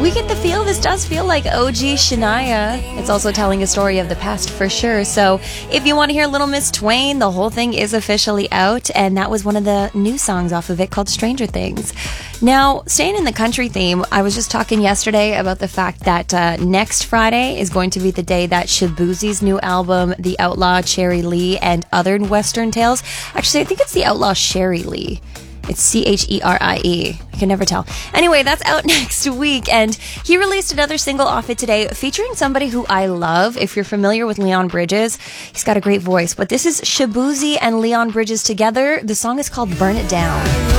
we get the feel this does feel like OG Shania. It's also telling a story of the past for sure. So if you want to hear Little Miss Twain, the whole thing is officially out, and that was one of the new songs off of it called Stranger Things. Now, staying in the country theme, I was just talking yesterday about the fact that next Friday is going to be the day that Shaboozie's new album, The Outlaw, Cherry Lee, and Other Western Tales. Actually, I think it's The Outlaw Sherry Lee. It's Cherie. I can never tell. Anyway, that's out next week, and he released another single off it today featuring somebody who I love. If you're familiar with Leon Bridges, he's got a great voice, but this is Shaboozie and Leon Bridges together. The song is called Burn It Down.